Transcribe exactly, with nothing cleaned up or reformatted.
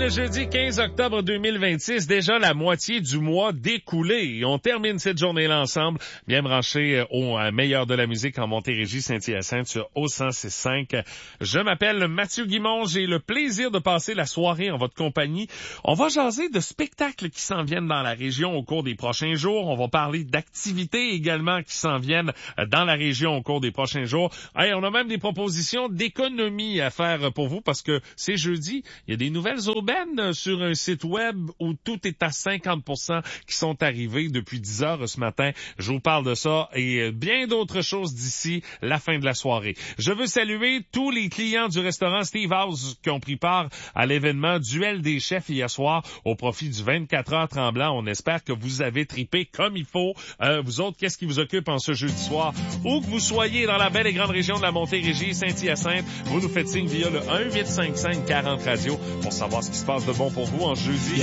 le jeudi quinze octobre deux mille vingt-six, déjà la moitié du mois découlé. Et on termine cette journée-là ensemble, bien branché au meilleur de la musique en Montérégie, Saint-Hyacinthe sur O cent six cinq. Je m'appelle Mathieu Guimond, j'ai le plaisir de passer la soirée en votre compagnie. On va jaser de spectacles qui s'en viennent dans la région au cours des prochains jours. On va parler d'activités également qui s'en viennent dans la région au cours des prochains jours. Hey, on a même des propositions d'économie à faire pour vous parce que c'est jeudi. Il y a des nouvelles aubaines sur un site web où tout est à cinquante pour cent qui sont arrivés depuis dix heures ce matin. Je vous parle de ça et bien d'autres choses d'ici la fin de la soirée. Je veux saluer tous les clients du restaurant Steve House qui ont pris part à l'événement Duel des chefs hier soir au profit du vingt-quatre heures Tremblant. On espère que vous avez tripé comme il faut. Euh, vous autres, qu'est-ce qui vous occupe en ce jeudi soir? Où que vous soyez dans la belle et grande région de la Montérégie, Saint-Hyacinthe, vous nous faites signe via le un huit cinq cinq quarante radio pour savoir ce qui se passe de bon pour vous en jeudi.